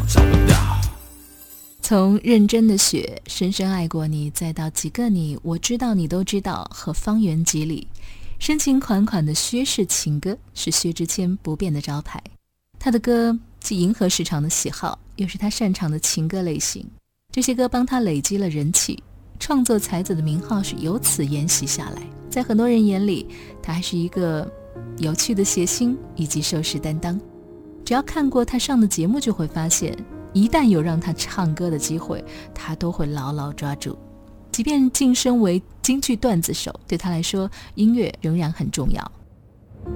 找不到。 从认真的雪、深深爱过你，再到几个你，我知道你都知道和方圆几里，深情款款的薛氏情歌是薛之谦不变的招牌。他的歌既迎合市场的喜好，又是他擅长的情歌类型，这些歌帮他累积了人气，创作才子的名号是由此沿袭下来。在很多人眼里，他还是一个有趣的谐星以及收视担当。只要看过他上的节目，就会发现一旦有让他唱歌的机会，他都会牢牢抓住。即便晋升为京剧段子手，对他来说音乐仍然很重要。